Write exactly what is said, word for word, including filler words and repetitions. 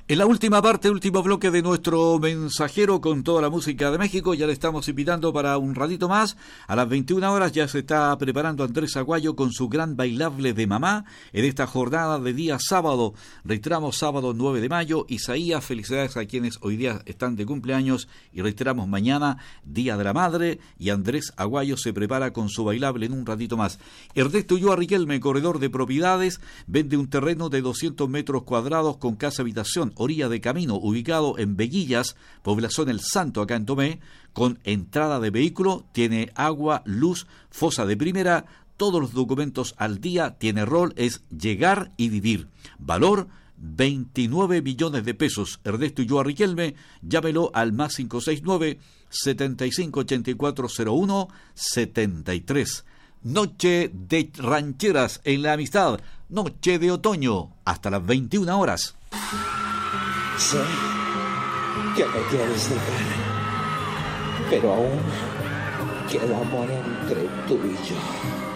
En la última parte, último bloque de nuestro mensajero con toda la música de México, ya le estamos invitando para un ratito más. A las veintiuna horas ya se está preparando Andrés Aguayo con su gran bailable de mamá en esta jornada de día sábado. Reiteramos, sábado nueve de mayo. Isaías, felicidades a quienes hoy día están de cumpleaños. Y reiteramos, mañana, Día de la Madre. Y Andrés Aguayo se prepara con su bailable en un ratito más. Ernesto Ulloa Riquelme, corredor de propiedades, vende un terreno de doscientos metros cuadrados con casa habitación, orilla de camino, ubicado en Veguillas, población El Santo, acá en Tomé, con entrada de vehículo, tiene agua, luz, fosa de primera, todos los documentos al día, tiene rol, es llegar y vivir. Valor, veintinueve millones de pesos. Ernesto Ulloa Riquelme, llámelo al más cinco seis nueve, setenta y cinco ochenta y cuatro cero uno, setenta y tres. Noche de rancheras en la amistad, noche de otoño, hasta las veintiuna horas. Sé que me quieres dejar, pero aún queda amor entre tú y yo.